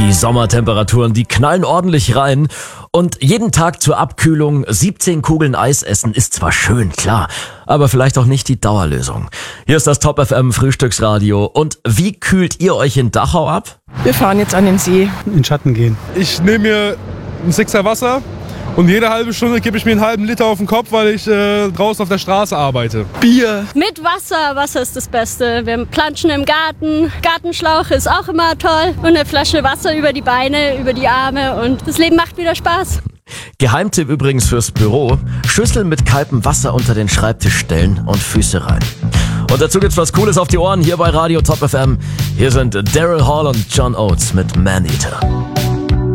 Die Sommertemperaturen, die knallen ordentlich rein. Und jeden Tag zur Abkühlung 17 Kugeln Eis essen ist zwar schön, klar, aber vielleicht auch nicht die Dauerlösung. Hier ist das Top FM Frühstücksradio. Und wie kühlt ihr euch in Dachau ab? Wir fahren jetzt an den See. In den Schatten gehen. Ich nehme mir einen Sixer Wasser und jede halbe Stunde gebe ich mir einen halben Liter auf den Kopf, weil ich draußen auf der Straße arbeite. Bier. Mit Wasser. Wasser ist das Beste. Wir planschen im Garten. Gartenschlauch ist auch immer toll. Und eine Flasche Wasser über die Beine, über die Arme. Und das Leben macht wieder Spaß. Geheimtipp übrigens fürs Büro: Schüssel mit kaltem Wasser unter den Schreibtisch stellen und Füße rein. Und dazu gibt's was Cooles auf die Ohren hier bei Radio Top FM. Hier sind Daryl Hall und John Oates mit Maneater.